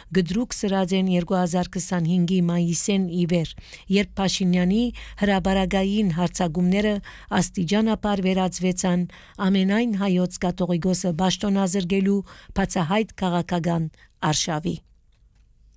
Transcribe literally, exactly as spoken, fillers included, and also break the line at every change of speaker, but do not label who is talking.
գդրուկ սրած են երկու հազար քսանհինգի մայիսեն ի վեր, երբ Փաշինյանի հրաբարագային հարցագումները աստիճանաբար վերածվեցան ամենայն հայոց կաթողիկոսը պաշտոնազրկելու բացահայտ քաղաքական արշավի։